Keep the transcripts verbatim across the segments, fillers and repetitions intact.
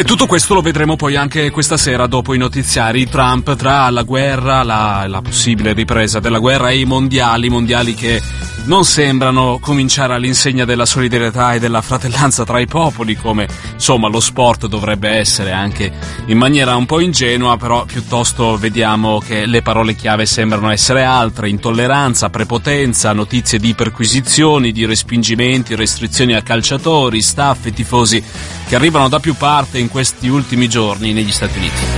E tutto questo lo vedremo poi anche questa sera dopo i notiziari. Trump tra la guerra, la, la possibile ripresa della guerra e i mondiali, mondiali che non sembrano cominciare all'insegna della solidarietà e della fratellanza tra i popoli, come insomma lo sport dovrebbe essere, anche in maniera un po' ingenua, però piuttosto vediamo che le parole chiave sembrano essere altre: intolleranza, prepotenza, notizie di perquisizioni, di respingimenti, restrizioni a calciatori, staff e tifosi che arrivano da più parti in questi ultimi giorni negli Stati Uniti.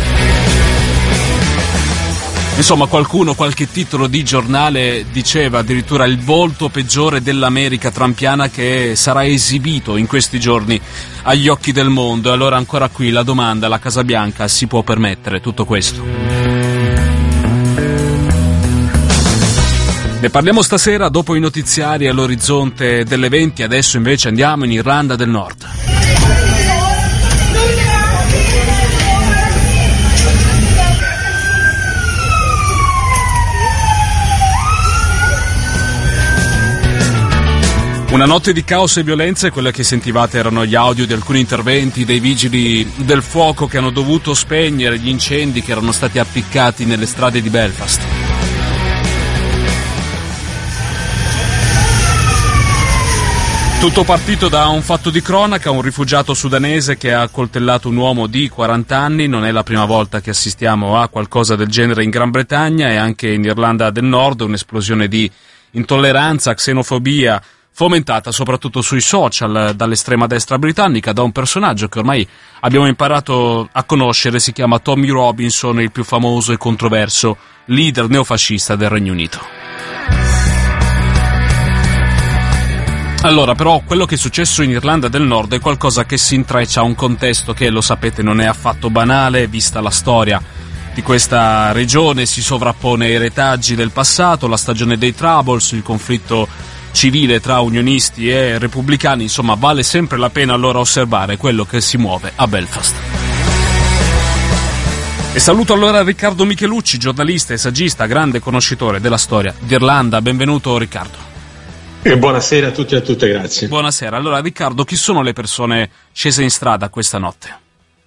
Insomma, qualcuno, qualche titolo di giornale diceva addirittura il volto peggiore dell'America trumpiana che sarà esibito in questi giorni agli occhi del mondo. E allora ancora qui la domanda: la Casa Bianca si può permettere tutto questo? Ne parliamo stasera dopo i notiziari all'orizzonte delle venti. Adesso invece andiamo in Irlanda del Nord. Una notte di caos e violenza, e quella che sentivate erano gli audio di alcuni interventi dei vigili del fuoco che hanno dovuto spegnere gli incendi che erano stati appiccati nelle strade di Belfast. Tutto partito da un fatto di cronaca: un rifugiato sudanese che ha accoltellato un uomo di quaranta anni. Non è la prima volta che assistiamo a qualcosa del genere in Gran Bretagna, e anche in Irlanda del Nord un'esplosione di intolleranza, xenofobia, fomentata soprattutto sui social dall'estrema destra britannica, da un personaggio che ormai abbiamo imparato a conoscere. Si chiama Tommy Robinson, il più famoso e controverso leader neofascista del Regno Unito. Allora, però, quello che è successo in Irlanda del Nord è qualcosa che si intreccia a un contesto che, lo sapete, non è affatto banale, vista la storia di questa regione. Si sovrappone ai retaggi del passato, la stagione dei Troubles, il conflitto civile tra unionisti e repubblicani. Insomma, vale sempre la pena allora osservare quello che si muove a Belfast. E saluto allora Riccardo Michelucci, giornalista e saggista, grande conoscitore della storia d'Irlanda. Benvenuto Riccardo. E buonasera a tutti e a tutte, grazie. Buonasera. Allora Riccardo, chi sono le persone scese in strada questa notte?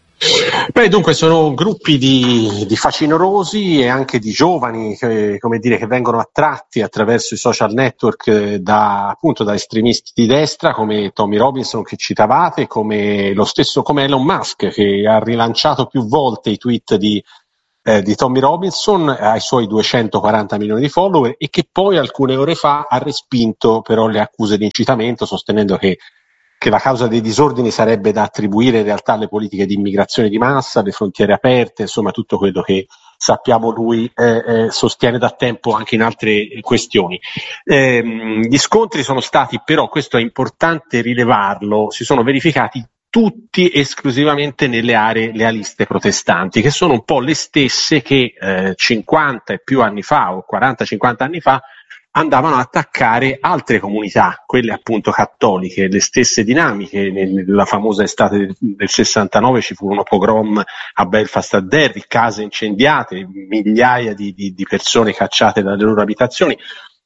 Beh, dunque sono gruppi di, di facinorosi e anche di giovani che, come dire, che vengono attratti attraverso i social network da, appunto, da estremisti di destra come Tommy Robinson che citavate, come lo stesso come Elon Musk, che ha rilanciato più volte i tweet di, eh, di Tommy Robinson ai suoi duecentoquaranta milioni di follower, e che poi alcune ore fa ha respinto però le accuse di incitamento, sostenendo che che la causa dei disordini sarebbe da attribuire in realtà alle politiche di immigrazione di massa, alle frontiere aperte, insomma tutto quello che sappiamo lui eh, eh, sostiene da tempo anche in altre questioni. Eh, gli scontri sono stati, però, questo è importante rilevarlo, si sono verificati tutti esclusivamente nelle aree lealiste protestanti, che sono un po' le stesse che eh, cinquanta e più anni fa, o quaranta cinquanta anni fa, andavano a attaccare altre comunità, quelle appunto cattoliche. Le stesse dinamiche. Nella famosa estate del sessantanove ci furono pogrom a Belfast a Derry, case incendiate, migliaia di, di, di persone cacciate dalle loro abitazioni.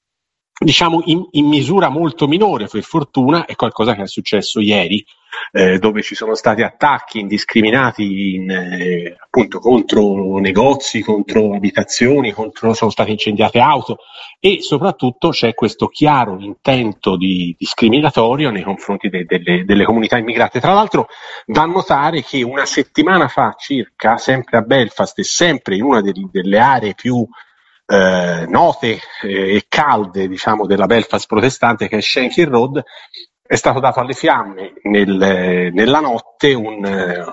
Diciamo in, in misura molto minore, per fortuna, è qualcosa che è successo ieri, eh, dove ci sono stati attacchi indiscriminati in, eh, appunto contro negozi, contro abitazioni, contro, sono state incendiate auto, e soprattutto c'è questo chiaro intento di discriminatorio nei confronti de, delle, delle comunità immigrate. Tra l'altro da notare che una settimana fa circa, sempre a Belfast e sempre in una delle, delle aree più Eh, note eh, e calde, diciamo, della Belfast protestante, che è Shankill Road, è stato dato alle fiamme nel, nella notte un,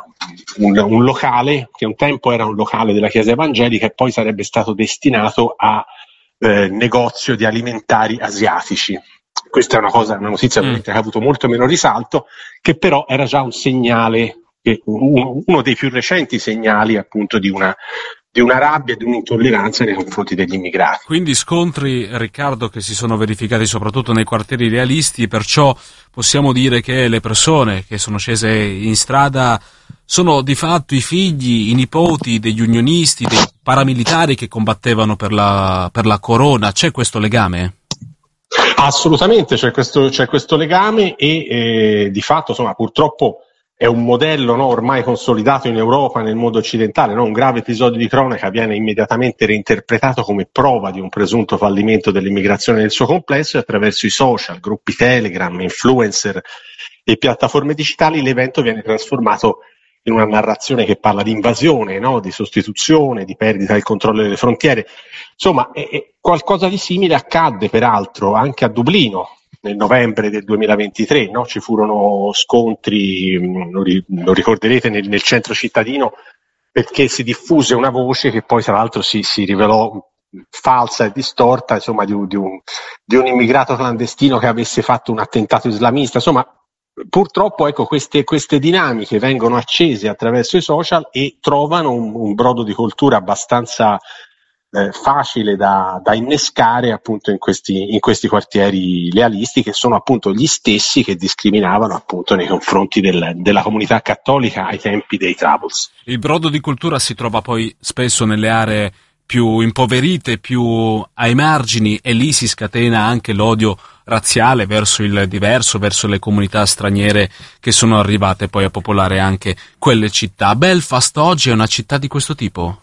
un, un locale che un tempo era un locale della Chiesa evangelica e poi sarebbe stato destinato a eh, negozio di alimentari asiatici. Questa è una cosa, una notizia mm. che ha avuto molto meno risalto, che però era già un segnale, uno, uno dei più recenti segnali appunto di una di una rabbia e di un'intolleranza nei confronti degli immigrati. Quindi scontri, Riccardo, che si sono verificati soprattutto nei quartieri realisti, perciò possiamo dire che le persone che sono scese in strada sono di fatto i figli, i nipoti degli unionisti, dei paramilitari che combattevano per la, per la corona. C'è questo legame? Assolutamente, c'è questo, c'è questo legame e eh, di fatto, insomma, purtroppo è un modello, no, ormai consolidato in Europa, nel mondo occidentale, no? Un grave episodio di cronaca viene immediatamente reinterpretato come prova di un presunto fallimento dell'immigrazione nel suo complesso, e attraverso i social, gruppi Telegram, influencer e piattaforme digitali l'evento viene trasformato in una narrazione che parla di invasione, no? Di sostituzione, di perdita del controllo delle frontiere. Insomma, è, è qualcosa di simile accadde peraltro anche a Dublino nel novembre del duemilaventitré, no? Ci furono scontri, lo, lo ricorderete, nel, nel centro cittadino, perché si diffuse una voce che poi tra l'altro si, si rivelò falsa e distorta, insomma, di un, di, un, di un immigrato clandestino che avesse fatto un attentato islamista. Insomma, purtroppo ecco, queste, queste dinamiche vengono accese attraverso i social e trovano un, un brodo di coltura abbastanza Eh, facile da, da innescare appunto in questi, in questi quartieri lealisti, che sono appunto gli stessi che discriminavano appunto nei confronti del, della comunità cattolica ai tempi dei Troubles. Il brodo di cultura si trova poi spesso nelle aree più impoverite, più ai margini, e lì si scatena anche l'odio razziale verso il diverso, verso le comunità straniere che sono arrivate poi a popolare anche quelle città. Belfast oggi è una città di questo tipo?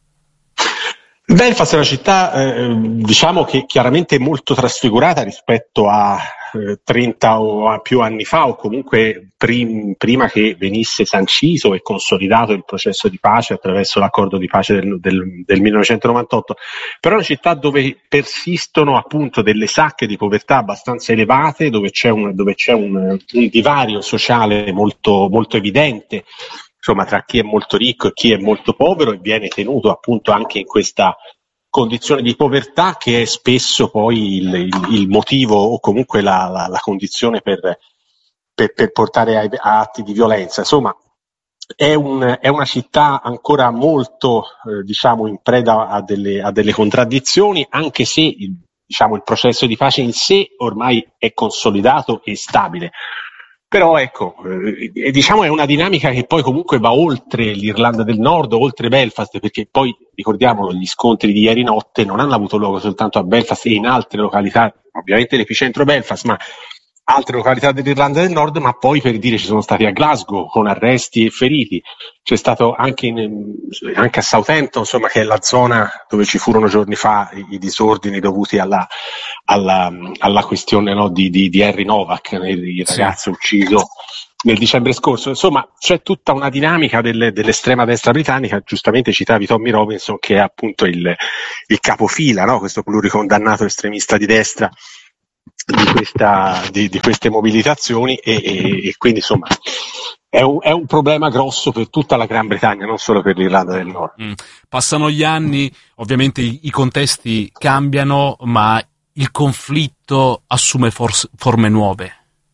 Belfast è una città, eh, diciamo che chiaramente molto trasfigurata rispetto a eh, trenta o a più anni fa, o comunque prim- prima che venisse sancito e consolidato il processo di pace attraverso l'accordo di pace del, del, del millenovecentonovantotto. Però è una città dove persistono appunto delle sacche di povertà abbastanza elevate, dove c'è un, dove c'è un, un divario sociale molto, molto evidente, insomma, tra chi è molto ricco e chi è molto povero, e viene tenuto appunto anche in questa condizione di povertà che è spesso poi il, il, il motivo o comunque la, la, la condizione per, per, per portare a, a atti di violenza. Insomma, è, un, è una città ancora molto eh, diciamo in preda a delle, a delle contraddizioni, anche se il, diciamo, il processo di pace in sé ormai è consolidato e stabile. Però ecco, eh, diciamo è una dinamica che poi comunque va oltre l'Irlanda del Nord, oltre Belfast, perché poi ricordiamolo, gli scontri di ieri notte non hanno avuto luogo soltanto a Belfast e in altre località, ovviamente l'epicentro Belfast, ma altre località dell'Irlanda del Nord, ma poi per dire ci sono stati a Glasgow con arresti e feriti, c'è stato anche, in, anche a Southampton, insomma, che è la zona dove ci furono giorni fa i, i disordini dovuti alla, alla, alla questione, no, di, di, di Harry Novak, il ragazzo ucciso nel dicembre scorso. Insomma, c'è tutta una dinamica del, dell'estrema destra britannica. Giustamente citavi Tommy Robinson, che è appunto il, il capofila, no? Questo pluricondannato estremista di destra di, questa, di, di queste mobilitazioni, e, e, e quindi insomma è un, è un problema grosso per tutta la Gran Bretagna, non solo per l'Irlanda del Nord. Mm. Passano gli anni, ovviamente i, i contesti cambiano, ma il conflitto assume forse, forme nuove.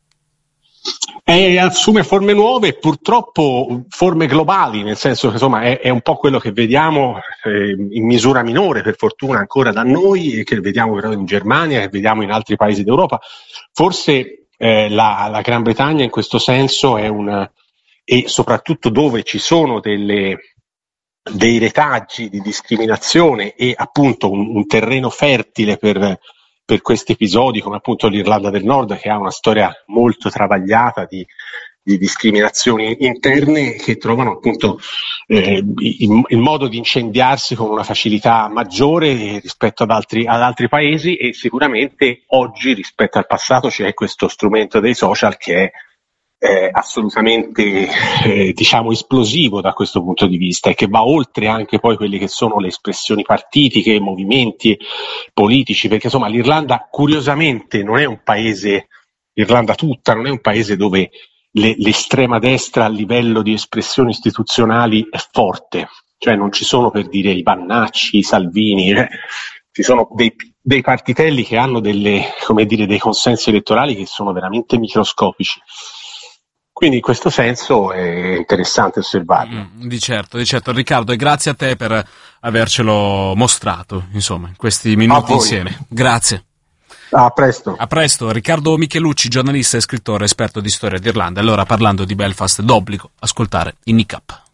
E assume forme nuove e purtroppo forme globali, nel senso che insomma è, è un po' quello che vediamo eh, in misura minore, per fortuna, ancora da noi, e che vediamo però in Germania, che vediamo in altri paesi d'Europa. Forse eh, la, la Gran Bretagna in questo senso è un, e soprattutto dove ci sono delle, dei retaggi di discriminazione e appunto un, un terreno fertile per per questi episodi, come appunto l'Irlanda del Nord, che ha una storia molto travagliata di, di discriminazioni interne che trovano appunto eh, il, il modo di incendiarsi con una facilità maggiore rispetto ad altri, ad altri paesi, e sicuramente oggi rispetto al passato c'è questo strumento dei social che è Eh, assolutamente eh, diciamo esplosivo da questo punto di vista, e che va oltre anche poi quelle che sono le espressioni partitiche, movimenti politici, perché insomma l'Irlanda curiosamente non è un paese, l'Irlanda tutta non è un paese dove le, l'estrema destra a livello di espressioni istituzionali è forte, cioè non ci sono, per dire, i Pannacci, i Salvini, eh. Ci sono dei, dei partitelli che hanno delle, come dire, dei consensi elettorali che sono veramente microscopici. Quindi in questo senso è interessante osservarlo. Mm, di certo, di certo. Riccardo, e grazie a te per avercelo mostrato, insomma, in questi minuti insieme. Grazie. A presto. A presto. Riccardo Michelucci, giornalista e scrittore esperto di storia d'Irlanda. Allora, parlando di Belfast, d'obbligo ascoltare i Nick Up.